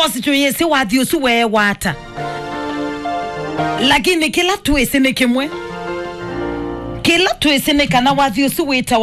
because tuyesi wathi usuwe wata lakini kila twese ni kimwe kila twese ni kana wathi usuwita